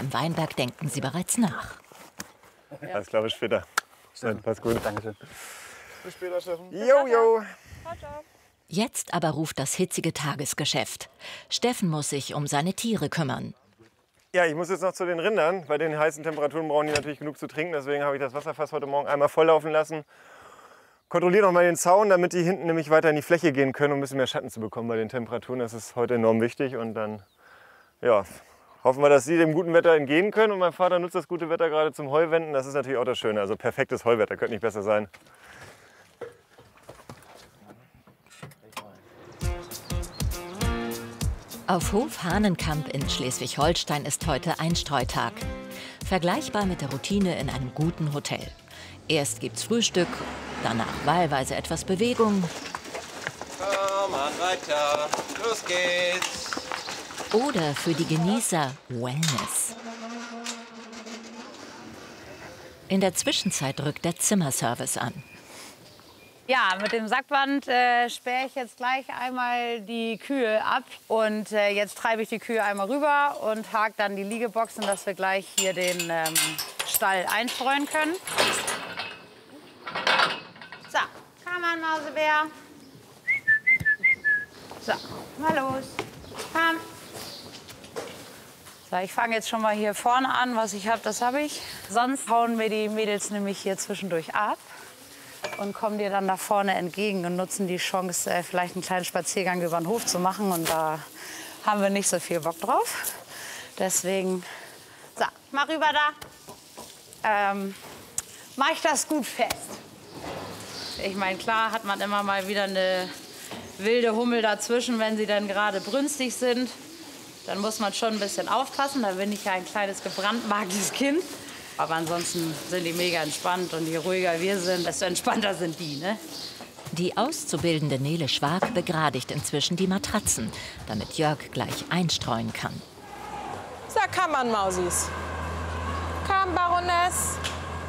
im Weinberg denken sie bereits nach. Alles klar, bis später. Dann, passt gut. Dankeschön. Bis später, Steffen. Jo. Jetzt aber ruft das hitzige Tagesgeschäft. Steffen muss sich um seine Tiere kümmern. Ja, ich muss jetzt noch zu den Rindern. Bei den heißen Temperaturen brauchen die natürlich genug zu trinken. Deswegen habe ich das Wasserfass heute Morgen einmal volllaufen lassen. Kontrolliere noch mal den Zaun, damit die hinten nämlich weiter in die Fläche gehen können, um ein bisschen mehr Schatten zu bekommen bei den Temperaturen. Das ist heute enorm wichtig. Und dann ja, hoffen wir, dass sie dem guten Wetter entgehen können. Und mein Vater nutzt das gute Wetter gerade zum Heuwenden. Das ist natürlich auch das Schöne. Also perfektes Heuwetter, könnte nicht besser sein. Auf Hof Hahnenkamp in Schleswig-Holstein ist heute Einstreutag. Vergleichbar mit der Routine in einem guten Hotel. Erst gibt's Frühstück, danach wahlweise etwas Bewegung. Komm an, weiter. Los geht's. Oder für die Genießer Wellness. In der Zwischenzeit rückt der Zimmerservice an. Ja, mit dem Sackband sperre ich jetzt gleich einmal die Kühe ab. Und jetzt treibe ich die Kühe einmal rüber und hake dann die Liegeboxen, dass wir gleich hier den Stall einstreuen können. So, komm an, Mausebär. So, mal los. Komm. So, ich fange jetzt schon mal hier vorne an. Was ich habe, das habe ich. Sonst hauen wir die Mädels nämlich hier zwischendurch ab und kommen dir dann da vorne entgegen und nutzen die Chance, vielleicht einen kleinen Spaziergang über den Hof zu machen. Und da haben wir nicht so viel Bock drauf. Deswegen, so, mal rüber da. Mach ich das gut fest. Ich meine, klar hat man immer mal wieder eine wilde Hummel dazwischen, wenn sie dann gerade brünstig sind. Dann muss man schon ein bisschen aufpassen. Da bin ich ja ein kleines gebrandmarktes Kind. Aber ansonsten sind die mega entspannt. Und je ruhiger wir sind, desto entspannter sind die, ne? Die auszubildende Nele Schwag begradigt inzwischen die Matratzen, damit Jörg gleich einstreuen kann. So, komm an, Mausis. Komm, Baroness.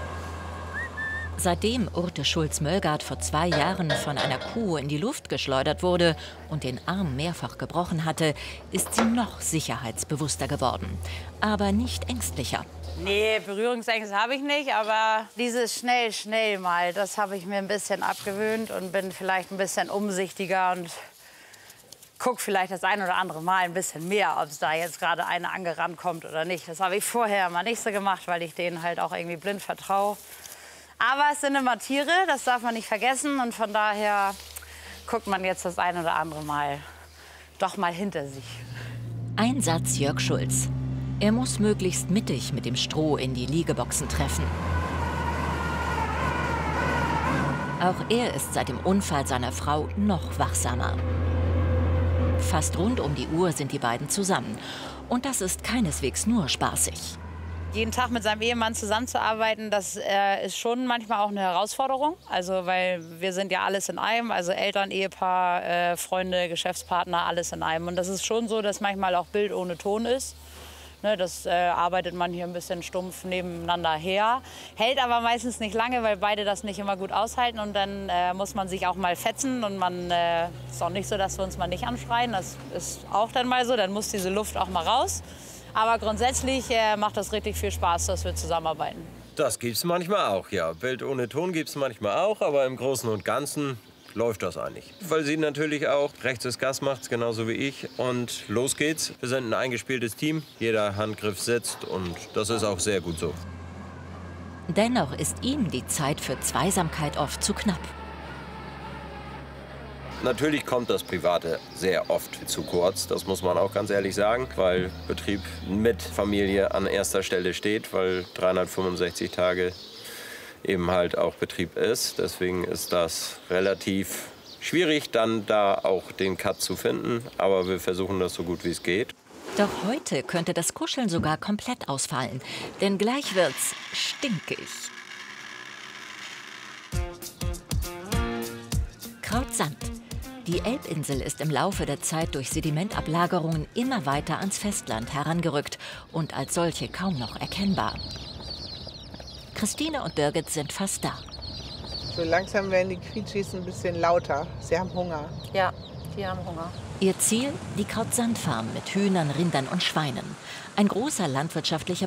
Seitdem Urte Schulz-Mölgard vor 2 Jahren von einer Kuh in die Luft geschleudert wurde und den Arm mehrfach gebrochen hatte, ist sie noch sicherheitsbewusster geworden. Aber nicht ängstlicher. Nee, Berührungsängste habe ich nicht, aber dieses schnell mal, das habe ich mir ein bisschen abgewöhnt und bin vielleicht ein bisschen umsichtiger und guck vielleicht das ein oder andere Mal ein bisschen mehr, ob es da jetzt gerade eine angerannt kommt oder nicht. Das habe ich vorher mal nicht so gemacht, weil ich denen halt auch irgendwie blind vertraue. Aber es sind immer Tiere, das darf man nicht vergessen. Und von daher guckt man jetzt das ein oder andere Mal doch mal hinter sich. Einsatz Jörg Schulz. Er muss möglichst mittig mit dem Stroh in die Liegeboxen treffen. Auch er ist seit dem Unfall seiner Frau noch wachsamer. Fast rund um die Uhr sind die beiden zusammen. Und das ist keineswegs nur spaßig. Jeden Tag mit seinem Ehemann zusammenzuarbeiten, das ist schon manchmal auch eine Herausforderung. Also, weil wir sind ja alles in einem, also Eltern, Ehepaar, Freunde, Geschäftspartner, alles in einem. Und das ist schon so, dass manchmal auch Bild ohne Ton ist. Ne, das arbeitet man hier ein bisschen stumpf nebeneinander her. Hält aber meistens nicht lange, weil beide das nicht immer gut aushalten. Und dann muss man sich auch mal fetzen. Und man ist auch nicht so, dass wir uns mal nicht anschreien. Das ist auch dann mal so. Dann muss diese Luft auch mal raus. Aber grundsätzlich macht das richtig viel Spaß, dass wir zusammenarbeiten. Das gibt's manchmal auch, ja. Bild ohne Ton gibt's manchmal auch, aber im Großen und Ganzen läuft das eigentlich. Weil sie natürlich auch rechts das Gas macht, genauso wie ich. Und los geht's. Wir sind ein eingespieltes Team. Jeder Handgriff sitzt und das ist auch sehr gut so. Dennoch ist ihm die Zeit für Zweisamkeit oft zu knapp. Natürlich kommt das Private sehr oft zu kurz, das muss man auch ganz ehrlich sagen, weil Betrieb mit Familie an erster Stelle steht, weil 365 Tage eben halt auch Betrieb ist. Deswegen ist das relativ schwierig, dann da auch den Cut zu finden, aber wir versuchen das so gut wie es geht. Doch heute könnte das Kuscheln sogar komplett ausfallen, denn gleich wird's stinkig. Krautsand. Die Elbinsel ist im Laufe der Zeit durch Sedimentablagerungen immer weiter ans Festland herangerückt und als solche kaum noch erkennbar. Christine und Birgit sind fast da. So langsam werden die Quietschis ein bisschen lauter. Sie haben Hunger. Ja, die haben Hunger. Ihr Ziel? Die Krautsandfarm mit Hühnern, Rindern und Schweinen. Ein großer landwirtschaftlicher